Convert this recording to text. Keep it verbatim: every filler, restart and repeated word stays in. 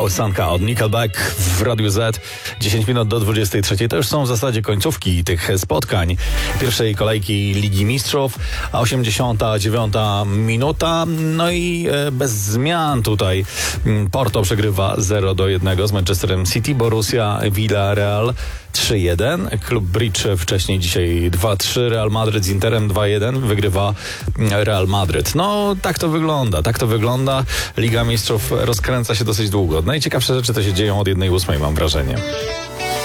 Piosenka od Nickelback w Radiu Z. dziesięć minut do dwudziestej trzeciej. To już są w zasadzie końcówki tych spotkań pierwszej kolejki Ligi Mistrzów, a osiemdziesiąta dziewiąta minuta. No i bez zmian tutaj Porto przegrywa zero do jednego z Manchesterem City. Borussia Villarreal trzy jeden. Klub Bridge wcześniej dzisiaj dwa trzy. Real Madryt z Interem dwa jeden. Wygrywa Real Madryt. No tak to wygląda, tak to wygląda. Liga Mistrzów rozkręca się dosyć długo. Najciekawsze rzeczy to się dzieją od jednej ósmej, mam wrażenie.